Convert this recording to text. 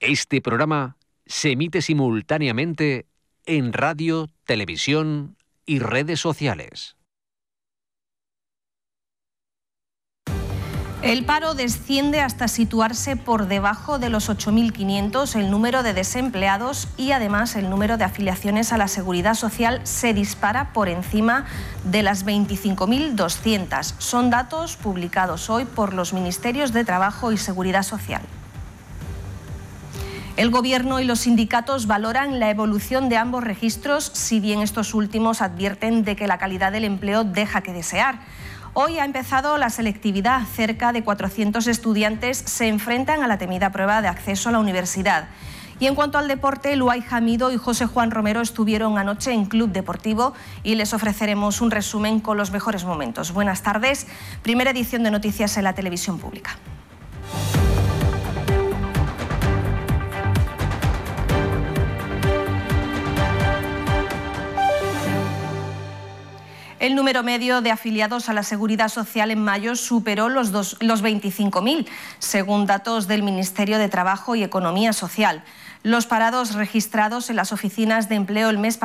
Este programa se emite simultáneamente en radio, televisión y redes sociales. El paro desciende hasta situarse por debajo de los 8.500 el número de desempleados y además el número de afiliaciones a la Seguridad Social se dispara por encima de las 25.200. Son datos publicados hoy por los Ministerios de Trabajo y Seguridad Social. El Gobierno y los sindicatos valoran la evolución de ambos registros, si bien estos últimos advierten de que la calidad del empleo deja que desear. Hoy ha empezado la selectividad. Cerca de 400 estudiantes se enfrentan a la temida prueba de acceso a la universidad. Y en cuanto al deporte, Luay Jamido y José Juan Romero estuvieron anoche en Club Deportivo y les ofreceremos un resumen con los mejores momentos. Buenas tardes. Primera edición de noticias en la televisión pública. El número medio de afiliados a la Seguridad Social en mayo superó los 25.000, según datos del Ministerio de Trabajo y Economía Social. Los parados registrados en las oficinas de empleo el mes pasado